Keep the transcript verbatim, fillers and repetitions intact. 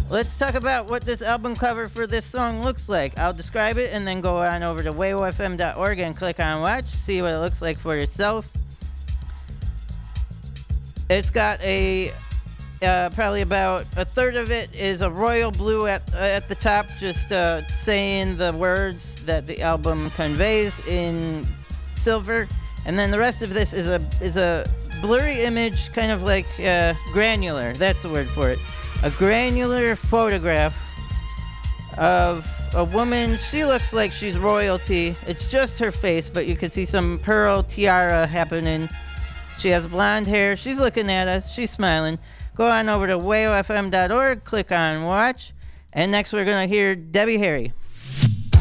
Let's talk about what this album cover for this song looks like. I'll describe it and then go on over to way o f m dot org and click on watch. See what it looks like for yourself. It's got a uh, probably about a third of it is a royal blue at uh, at the top, just uh, saying the words that the album conveys in silver, and then the rest of this is a is a blurry image, kind of like uh, granular. That's the word for it. A granular photograph of a woman. She looks like she's royalty. It's just her face, but you can see some pearl tiara happening. She has blonde hair. She's looking at us. She's smiling. Go on over to way o f m dot org, click on watch, and next we're going to hear Debbie Harry.